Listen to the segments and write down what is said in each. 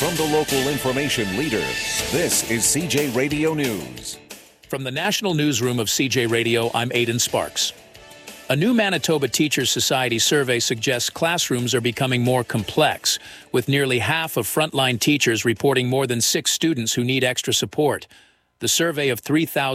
From the local information leader, this is CJ Radio News. From the National Newsroom of CJ Radio, I'm Aidan Sparks. A new Manitoba Teachers Society survey suggests classrooms are becoming more complex, with nearly half of frontline teachers reporting more than 6 students who need extra support. The survey of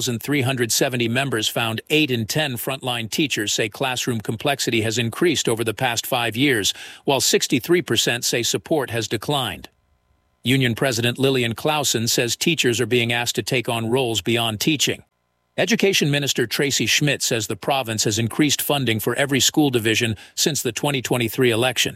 3,370 members found 8 in 10 frontline teachers say classroom complexity has increased over the past 5 years, while 63% say support has declined. Union President Lillian Clausen says teachers are being asked to take on roles beyond teaching. Education Minister Tracy Schmidt says the province has increased funding for every school division since the 2023 election.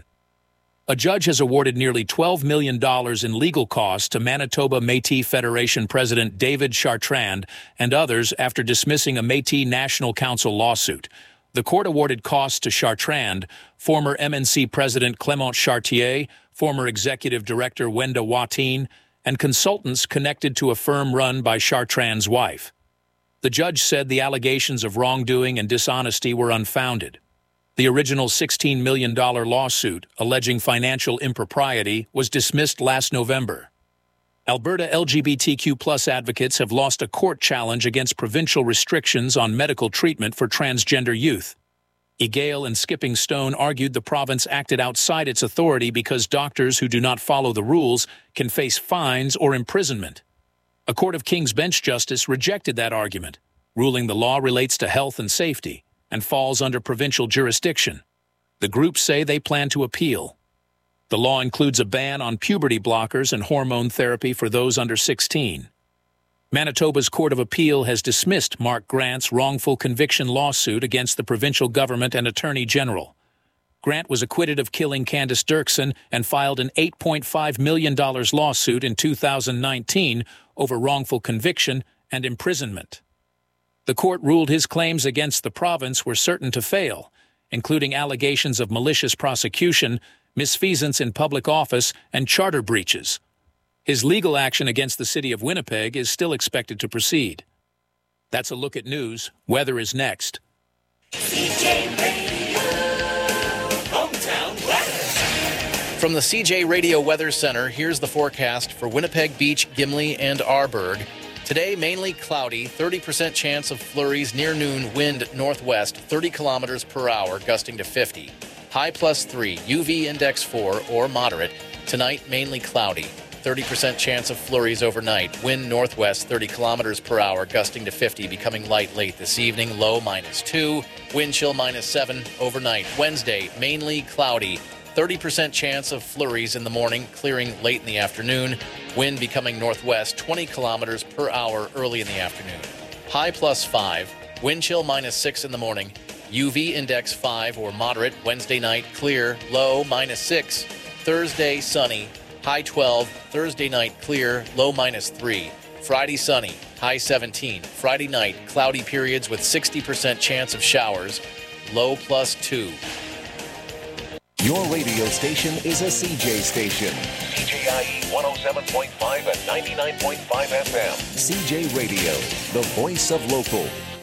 A judge has awarded nearly $12 million in legal costs to Manitoba Métis Federation President David Chartrand and others after dismissing a Métis National Council lawsuit. The court awarded costs to Chartrand, former MNC President Clément Chartier, former Executive Director Wenda Watine, and consultants connected to a firm run by Chartrand's wife. The judge said the allegations of wrongdoing and dishonesty were unfounded. The original $16 million lawsuit, alleging financial impropriety, was dismissed last November. Alberta LGBTQ+ advocates have lost a court challenge against provincial restrictions on medical treatment for transgender youth. Egale and Skipping Stone argued the province acted outside its authority because doctors who do not follow the rules can face fines or imprisonment. A Court of King's Bench justice rejected that argument, ruling the law relates to health and safety and falls under provincial jurisdiction. The groups say they plan to appeal. The law includes a ban on puberty blockers and hormone therapy for those under 16. Manitoba's Court of Appeal has dismissed Mark Grant's wrongful conviction lawsuit against the provincial government and Attorney General. Grant was acquitted of killing Candice Dirksen and filed an $8.5 million lawsuit in 2019 over wrongful conviction and imprisonment. The court ruled his claims against the province were certain to fail, including allegations of malicious prosecution, misfeasance in public office, and charter breaches. His legal action against the city of Winnipeg is still expected to proceed. That's a look at news. Weather is next. CJ Radio, hometown weather. From the CJ Radio Weather Center, here's the forecast for Winnipeg Beach, Gimli, and Arborg. Today, mainly cloudy, 30% chance of flurries near noon, wind northwest, 30 kilometers per hour, gusting to 50. High +3, UV index 4 or moderate. Tonight, mainly cloudy, 30% chance of flurries overnight, wind northwest, 30 kilometers per hour, gusting to 50, becoming light late this evening, low -2, wind chill -7 overnight. Wednesday, mainly cloudy, 30% chance of flurries in the morning, clearing late in the afternoon. Wind becoming northwest, 20 kilometers per hour early in the afternoon. High +5, wind chill -6 in the morning. UV index 5 or moderate. Wednesday night, clear, low -6. Thursday, sunny, high 12. Thursday night, clear, low -3. Friday, sunny, high 17. Friday night, cloudy periods with 60% chance of showers, low +2. Your radio station is a CJ station. CJIE 107.5 and 99.5 FM. CJ Radio, the voice of local.